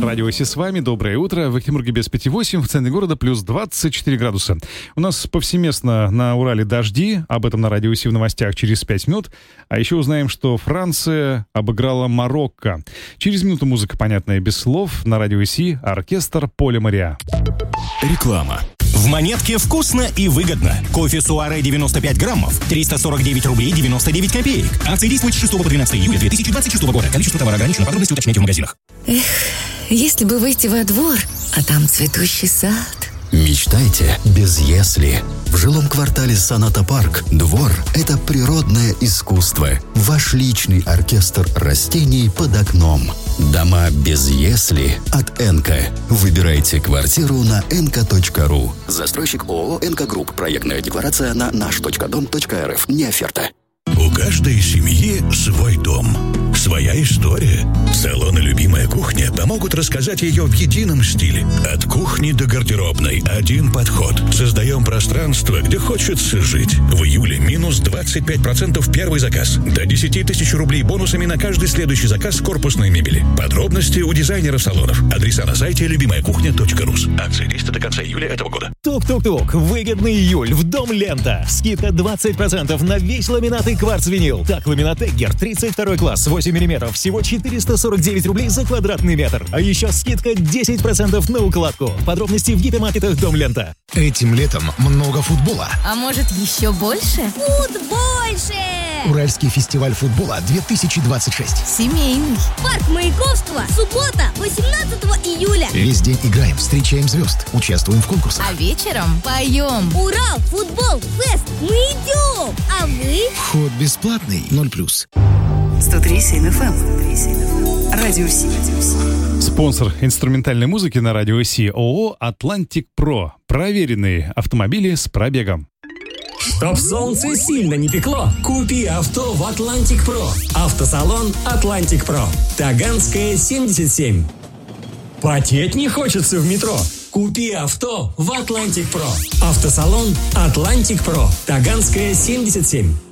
Радио Си с вами. Доброе утро. В Екатеринбурге без 5,8, в центре города плюс 24 градуса. У нас повсеместно на Урале дожди. Об этом на Радио Си в новостях через 5 минут. А еще узнаем, что Франция обыграла Марокко. Через минуту музыка, понятная без слов. На Радио Си оркестр Поля Мариа. Реклама. В Монетке вкусно и выгодно. Кофе Суаре 95 граммов, 349 рублей 99 копеек. Акция действует с 6 по 13 июля 2026 года. Количество товара ограничено. Подробности уточняйте в магазинах. Эх, если бы выйти во двор, а там цветущий сад. Мечтайте без «если». В жилом квартале «Соната Парк» двор – это природное искусство. Ваш личный оркестр растений под окном. Дома без «если» от «Энко». Выбирайте квартиру на enko.ru. Застройщик ООО «Энко Групп». Проектная декларация на наш.дом.рф. Не оферта. У каждой семьи свой дом, своя история. Салон «Любимая кухня» помогут рассказать ее в едином стиле. От кухни до гардеробной один подход. Создаем пространство, где хочется жить. В июле минус 25% первый заказ. До 10 тысяч рублей бонусами на каждый следующий заказ корпусной мебели. Подробности у дизайнеров салонов. Адреса на сайте любимаякухня.рус. Акция действует до конца июля этого года. Тук-тук-тук. Выгодный июль в Дом Лента. Скидка 20% на весь ламинат и кварц-винил. Так, ламинат Эггер 32 класс, 8 мм, всего 449 рублей за квадратный метр. А еще скидка 10% на укладку. Подробности в гипермаркетах Дом Лента. Этим летом много футбола. А может, еще больше? Футбольше! Уральский фестиваль футбола 2026. Семейный. Парк Маяковского. Суббота, 18 июля. Весь день играем, встречаем звезд, участвуем в конкурсах. А вечером поем. Урал, футбол, фест. Мы идем. А вы? Вход бесплатный, 0+. 103.7 FM. Радио Си. Спонсор инструментальной музыки на Радио Си ООО «Атлантик Про». Проверенные автомобили с пробегом. Чтоб солнце сильно не пекло, купи авто в Атлантик Про. Автосалон Атлантик Про. Таганская, 77. Потеть не хочется в метро? Купи авто в Атлантик Про. Автосалон Атлантик Про. Таганская, 77.